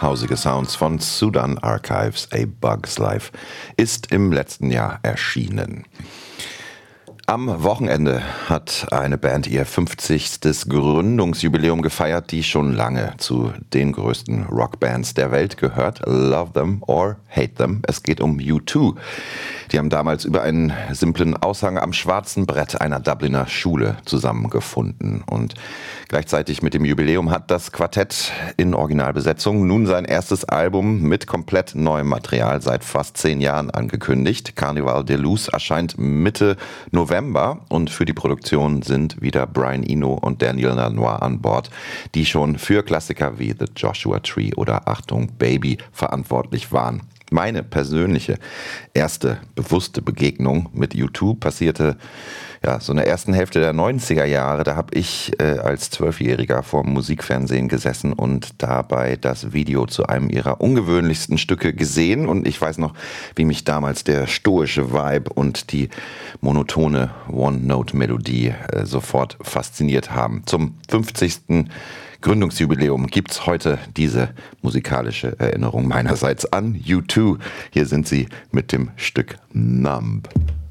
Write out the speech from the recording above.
hausige Sounds von Sudan Archives, A Bug's Life, ist im letzten Jahr erschienen. Am Wochenende hat eine Band ihr 50. Gründungsjubiläum gefeiert, die schon lange zu den größten Rockbands der Welt gehört. Love them or hate them. Es geht um U2. Die haben damals über einen simplen Aushang am schwarzen Brett einer Dubliner Schule zusammengefunden. Und gleichzeitig mit dem Jubiläum hat das Quartett in Originalbesetzung nun sein erstes Album mit komplett neuem Material seit fast 10 Jahren angekündigt. Carnival de Luz erscheint Mitte November und für die Produktion sind wieder Brian Eno und Daniel Lanois an Bord, die schon für Klassiker wie The Joshua Tree oder Achtung Baby verantwortlich waren. Meine persönliche erste bewusste Begegnung mit U2 passierte so in der ersten Hälfte der 90er Jahre. Da habe ich als 12-Jähriger vor dem Musikfernsehen gesessen und dabei das Video zu einem ihrer ungewöhnlichsten Stücke gesehen. Und ich weiß noch, wie mich damals der stoische Vibe und die monotone One-Note-Melodie sofort fasziniert haben. Zum 50. Gründungsjubiläum gibt's heute diese musikalische Erinnerung meinerseits an U2. Hier sind sie mit dem Stück Numb.